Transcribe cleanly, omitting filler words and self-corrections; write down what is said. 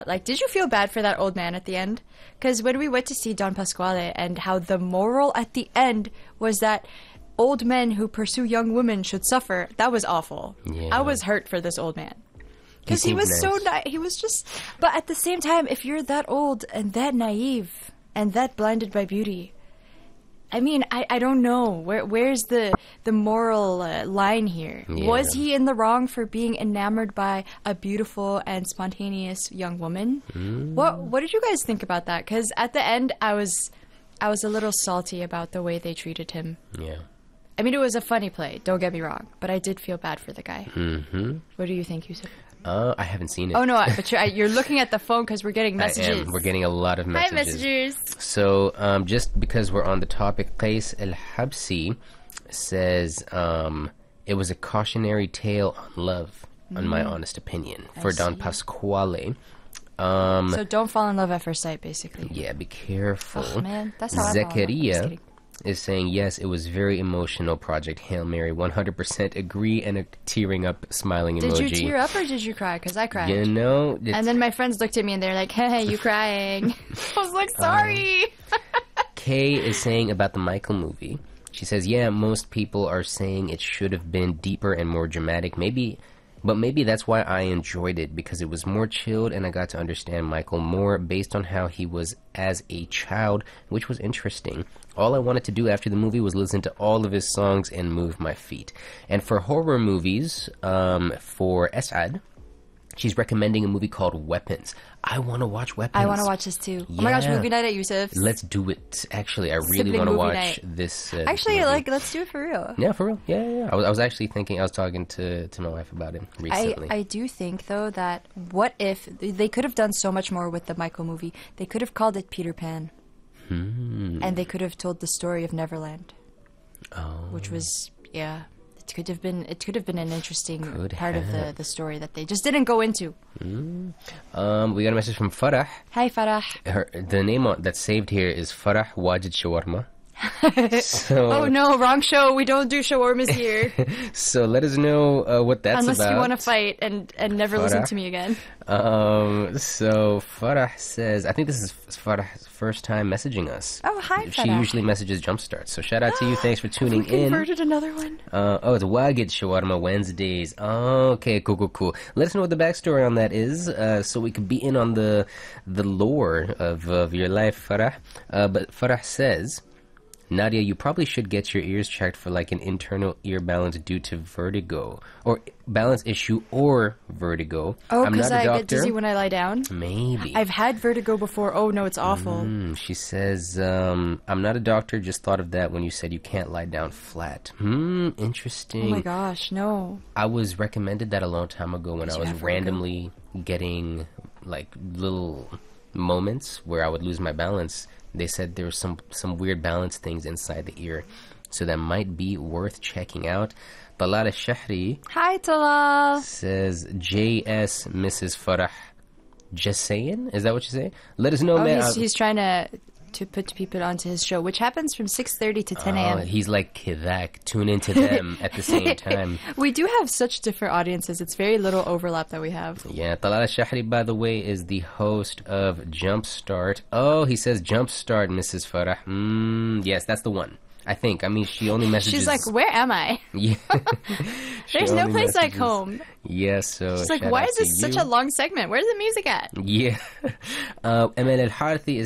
Like, did you feel bad for that old man at the end? Because when we went to see Don Pasquale and how the moral at the end was that old men who pursue young women should suffer, that was awful. Yeah. I was hurt for this old man. Because he was nice. so nice. He was just... But at the same time, if you're that old and that naive and that blinded by beauty... I mean, I don't know. Where's the moral line here? Yeah. Was he in the wrong for being enamored by a beautiful and spontaneous young woman? What did you guys think about that? Because at the end, I was a little salty about the way they treated him. Yeah. I mean, it was a funny play, don't get me wrong, but I did feel bad for the guy. Mm-hmm. What do you think, Yusuf? I haven't seen it. Oh, no, but you're looking at the phone because we're getting messages. I am. We're getting a lot of messages. Hi, messengers. So, just because we're on the topic, Qais El-Habsi says it was a cautionary tale on love, in my honest opinion, for Don Pasquale. So don't fall in love at first sight, basically. Yeah, be careful. Oh, man, that's how I fall in love. I'm just Zakaria kidding. is saying, yes, it was very emotional, Project Hail Mary. 100% agree, and a tearing up smiling emoji. Did you tear up or did you cry? Because I cried. You know, And then my friends looked at me and they're like, hey, you crying? I was like, sorry. Kay is saying about the Michael movie. She says, yeah, most people are saying it should have been deeper and more dramatic. But maybe that's why I enjoyed it, because it was more chilled and I got to understand Michael more based on how he was as a child, which was interesting. All I wanted to do after the movie was listen to all of his songs and move my feet. And for horror movies, for Esad, she's recommending a movie called Weapons. I want to watch Weapons. I want to watch this too. Oh my gosh, Yeah. movie night at Yusuf's. Let's do it. Actually, I really Sibling want to movie watch night. this. Actually, movie. let's do it for real. Yeah, for real. Yeah. I was actually thinking, I was talking to my wife about it recently. I do think, though, that what if they could have done so much more with the Michael movie? They could have called it Peter Pan. And they could have told the story of Neverland. Oh. Which was, yeah, it could have been an interesting part of the story that they just didn't go into. We got a message from Farah. Hi, Farah. The name that's saved here is Farah Wajid Shawarma. Oh no, wrong show. We don't do shawarmas here. So let us know what that's Unless about. you want to fight and never listen to me again. So Farah says, I think this is Farah's first time messaging us. Oh, hi, She Farah. usually messages Jumpstart. So shout out to you. Thanks for tuning We in. converted another one. It's Wagid Shawarma Wednesdays. Okay, cool. Let us know what the backstory on that is, so we could be in on the lore of your life, Farah. But Farah says, Nadia, you probably should get your ears checked for like an internal ear balance due to vertigo, or balance issue or vertigo. Oh, I'm because not a I doctor. get dizzy when I lie down? Maybe. I've had vertigo before. Oh no, it's awful. She says, I'm not a doctor, just thought of that when you said you can't lie down flat. Interesting. Oh my gosh, no. I was recommended that a long time ago when I you was have vertigo? randomly getting like little moments where I would lose my balance. They said there were some weird balance things inside the ear, so that might be worth checking out. Talal Al-Shahri Hi, Talal. says, JS Mrs. Farah. Just saying? Is that what you say? Let us know, man. He's trying to put people onto his show, which happens from 6:30 to 10 a.m. He's like Kidak. Tune into them at the same time. We do have such different audiences. It's very little overlap that we have. Yeah, Talal Shahri, by the way, is the host of Jumpstart. Oh, he says Jumpstart, Mrs. Farah. Yes, that's the one. I think. I mean, she only messages... She's like, where am I? Yeah. There's no place like home. Yeah, so She's like, shout why out is to this such you. a long segment? Where's the music at? Yeah. Emel El-Harthi is